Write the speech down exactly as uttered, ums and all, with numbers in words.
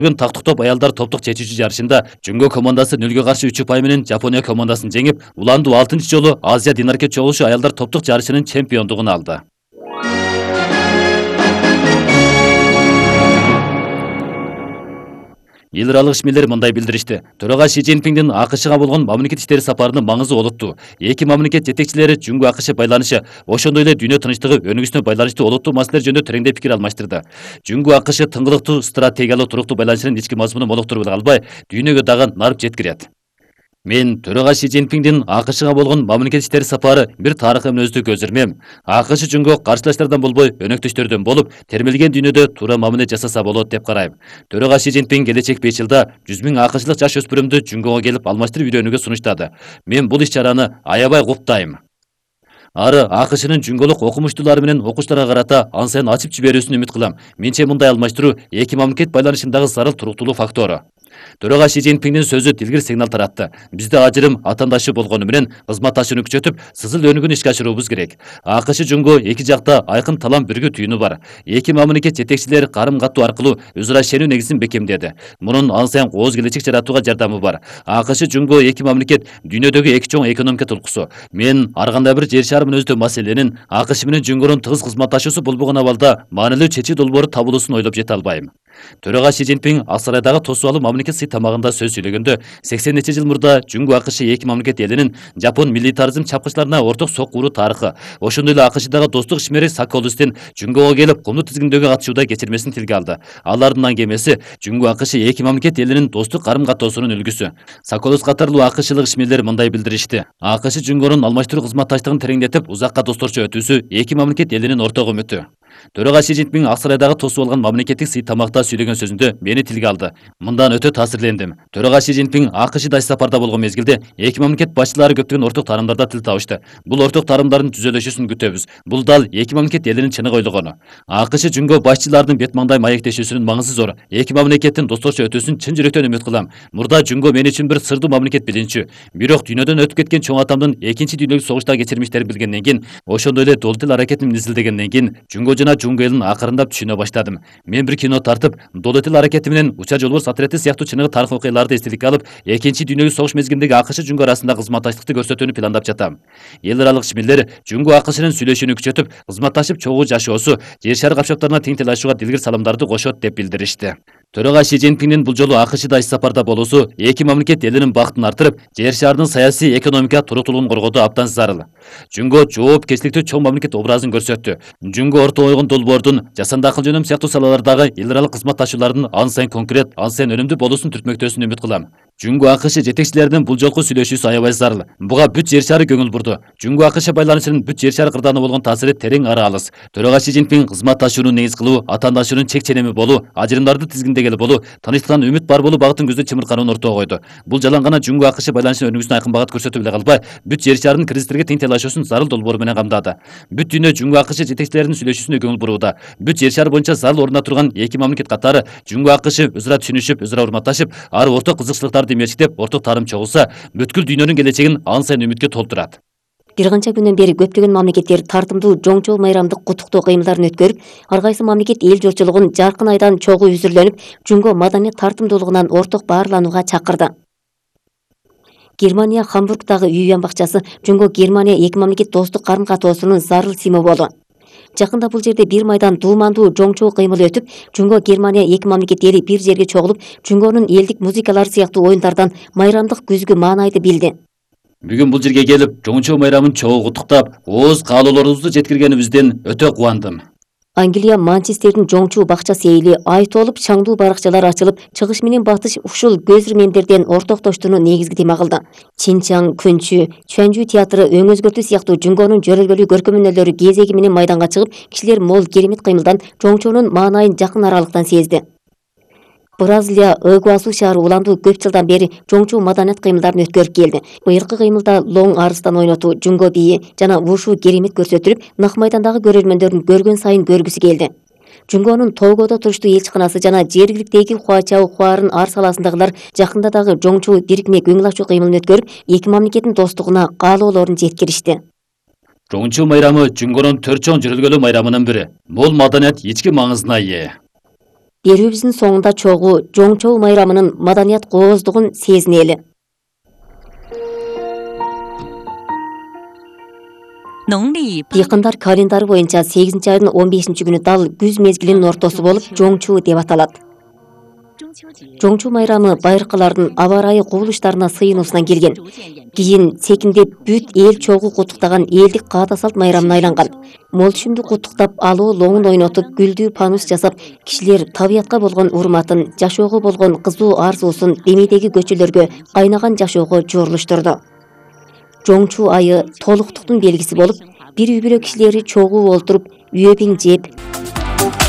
Бүгін тақтықтоп аялдар топтық чечүүчү жарышында Жүнгө командасы нөлгө каршы үч упай менен Жапония командасын жеңип, уланду алтынчы жолу Азия динаркет чогулушу аялдар топтук жарышынын чемпиондугун алды. Эл аралык ишмерлер мындай билдиришти. Төрага Ши Цзиньпиндин АКШга болгон мамлекет иштери сапарынын маңызы олуттуу. Эки мамлекет жетекчилери Жүнгө АКШ байланышы, ошондой эле дүйнө тынчтыгы өнүгүүсүнө байланыштуу олуттуу маселелер жөнүндө тереңдеп пикир алмаштырды. Жүнгө АКШ тыңгылыктуу стратегиялык туруктуу байланышынын ички мазмунун молуктуруп эле калбай, дүйнөгө дагы нарып жеткирет. Мен төрага Ши Цзиньпиндин АКШга болгон мамлекет иштери сапары бир тарыхый мүнөздү көзөрмөм. АКШ Жүнгө каршылаштардан болбой, өнөктөштөрдөн болуп, термелген дүйнөдө туура мамиле жасаса болот деп карайм. Төрага Ши Цзиньпин келечек беш жылда жүз миң АКШлык жаш өспүрүмдү Жүнгөгө келип алмаштырып үйрөнүүгө сунуштады. Мен бул иш-чараны аябай куттайм. Ары АКШнын жүнгөлүк окумуштуулары менен окуучуларга карата ан сайын ачып жиберүүсүн үмүт кылам. Менче мындай алмаштыруу эки мамлекет байланышындагы зарыл туруктуулук фактору. Төрага Ши Цзиньпиндин сөзү дилгир сигнал таратты. Бизде ажырым атандашы болгону менен кызматташууну күчөтүп, сызыл өнүгүүнү ишке ашыруубуз керек. АКШ Жүнгө эки жакта айкын талам биргүү түйүнү бар. Эки мамлекет жетекчилери карым-каттуу аркылуу өз ара ишенүү негизин бекемдеди. Мунун ан сайын кооз келечек жаратууга жардамы бар. АКШ Жүнгө эки мамлекет дүйнөдөгү эки чоң экономика толкусу. Мен ар кандай бир жер шары мүнөздүү маселенин АКШ менен Жүнгөнүн тыгыз кызматташуусу болбогон абалда маанилүү чечүү долбоору табылуусун ойлоп жете албайм. Төрага Ши Цзиньпин ак сарайдагы тосуп алуу мамлекет сый тамагында сөз сүйлөгөндө сексенинчи жыл мурда Жүнгө АКШ эки мамлекет элинин Жапон милитаризм чапкычыларына орток соккуруу тарыхы, ошондой эле АКШдагы достук ишмери Соколустин Жүнгөгө келип кумдуу тизгиндөөгө катышууда кечирмесин тилге алды. Алардын аңгемеси Жүнгө АКШ эки мамлекет элинин достук карым-каттоосунун үлгүсү. Соколус катарлуу АКШлык ишмерлер мындай билдиришти. АКШ Жүнгөнүн алмаштыруу кызматташтыгын тереңдетип, узакка досторчу өтүүсү эки мамлекет элинин орток үмүтү. Төрага Ши Цзиньпин ак сарайдагы тосуп алган мамлекеттик сый тамакта сүйлөгөн сөзүндө мени тилге алды. Мындан өтө таасирлендим. Төрага Ши Цзиньпин АКШда иш сапарда болгон мезгилде эки мамлекет башчылары көптөгөн орток тарымдарда тил табышты. Бул орток тарымдардын түзөлүшүн күтөбүз. Бул дал эки мамлекет элинин чыныгы ойлогону. АКШ Жүнгө башчыларынын бет маңдай маектешүүсүнүн маңызы зор. Эки мамлекеттин досторчу өтүүсүн чын жүрөктөн үмүт кылам. Мурда Жүнгө мен үчүн бир сырдуу мамлекет билинчү. Бирок дүйнөдөн өтүп кеткен чоң атамдын экинчи дүйнөлүк согушта кечирмиштерин билгенден кийин, ошондой эле дол тил аракетин изилдегенден кийин Жүнгө жана Жүнгө элин акырындап түшүнө баштадым. Мен бир кино тартып, дол тил аракети менен Уча жолборс отрети сыяктуу чыныгы тарых окуяларды эстеликке алып, экинчи дүйнөлүк согуш мезгилиндеги АКШ Жүнгө арасында кызматташтыкты көрсөтүүнү пландап жатам. Эл аралык ишмерлер Жүнгө АКШнын сүйлөшүүнү күчөтүп, кызматташып чогуу жашоосу жер шары капчыктарына тең талашууга дилгир салымдарды кошот деп билдиришти. Төрага Ши Цзиньпиндин бул жолу АКШда иш сапарда болуусу эки мамлекет элинин бактын артырып, жер шарынын саясий экономика туруктуулугун коргоодо абдан зарыл. Жүнгө жоопкерчиликтүү чоң мамлекет образын көрсөттү. Жүнгө орто ойгон долбоордун, жасанды акыл жөнөм сыяктуу салалардагы эл аралык кызматташуулардын ан сайын конкрет, ан сайын өнүмдүү болуусун түртмөктөөсүн үмүт кылам. Жүнгө АКШ жетекчилеринин бул жолку сүйлөшүүсү аябай зарыл. Буга бүт жер шары көңүл бурду. Жүнгө АКШ байланышынын бүт жер шары кырдааны болгон таасири терең ары алыс. Төрага Ши Цзиньпин кызматташууну негиз кылуу, атаандашуунун чек ченеми болуу, ажырымдарды тизгиндегели болуу, тынычтыктан үмүт бар болуу багытын көздө чымырканууну ортого койду. Бул жалаң гана Жүнгө АКШ байланышынын өнүгүүсүнө айкын багыт көрсөтүп эле калбай, бүт жер шарынын кризистерге тең талашуусун зарыл долбоору менен камдады. Бүт дүйнө Жүнгө АКШ жетекчилеринин сүйлөшүүсүнө көңүл бурууда. Бүт жер шары боюнча зарыл орунда турган эки мамлекет катары Жүнгө АКШ өз ара түшүнүшүп, өз ара урматташып, ары орток кызыкчылыктарды мерчиктеп, орток тарым чогулса, бүткүл дүйнөнүн келечегин ан сайын үмүткө толтурат. Бир канча күндөн бери көптөгөн мамлекеттер тартымдуу жоңчол майрамдык куттуктоо кыймылдарын өткөрүп, ар кайсы мамлекет эл журтчулугун жаркын айдан чогуу үзүрлөнүп, Жүнгө маданият тартымдуулугунан орток баарланууга чакырды. Германия Хамбургдагы үй уян бакчасы Жүнгө Германия эки мамлекет достук карым-катоосунун зарыл символу. Жакында бул жерде бир майдан дуумандуу жоңчол кыймыл өтүп, Жүнгө Германия эки мамлекет эли бир жерге чогулуп, Жүнгөнүн элдик музыкалары сыяктуу оюндардан майрамдык күзгү маанайды билди. Бүгүн бул жерге келип, жоңчол майрамын чогуу куттуктап, ооз каалоолорубузду жеткиргенибизден өтө кубандым. Англия Манчестердин жоңчуу бакча сейили ай толуп, чаңдуу баракчалар ачылып, чыгыш менен батыш ушул көзүрмендерден ортоктоштууну негизги тема кылды. Чинчаң, Күнчү, Чуанжу театры, өң өзгөртүү сыяктуу Жүнгөнүн жөрөлгөлүү көркөмөнөлөрү кезеги менен майданга чыгып, кишилер мол керемет кыймылдан жоңчонун маанайын жакын аралыктан сезди. Бразилия Ыгуасу шаары уландуу көп жылдан бери жоңчуу маданият кыймылдарын өткөрүп келди. Быйылкы кыймылда лоң арыстан ойнотуу, жүнгө бийи жана ушу керемет көрсөтүлүп, нак майдандагы көрөрмөндөрдүн көргөн сайын көргүсү келди. Жүнгөнүн Тогодо туруштуу элчиканасы жана жергиликтеги Хуачао Хуарын ар саласындагылар жакында дагы жоңчуу бирикме көңүл ачуу кыймылын өткөрүп, эки мамлекеттин достугуна каалоолорун жеткиришти. Жоңчуу майрамы Жүнгөнүн төрт чоң жөрөлгөлүү майрамынын бири. Бул маданият ички маңызына ээ. Берүүбүздүн соңунда чогуу Жоңчоу майрамынын маданият кооздугун сезинели. Дыйкандар календары боюнча сегизинчи айдын он бешинчи күнү дал күз мезгилинин ортосу болуп, Жоңчуу деп аталат. Жоңчуу майрамы байыркылардын аба ырайы кубулуштарына сыйынуусунан келген. Кийин секиндеп бүт эл чогуу куттуктаган элдик каада салт майрамына айланган. Мол түшүмдү куттуктап, алуу лоңун ойнотуп, гүлдүү панус жасап, кишилер табиятка болгон урматын, жашоого болгон кызуу арзуусун демейдеги көчөлөргө, кайнаган жашоого жорулуштурду. Жоңчуу айы толуктуктун белгиси болуп, бир үй бүлө кишилери чогуу олтуруп, үөбиң жеп,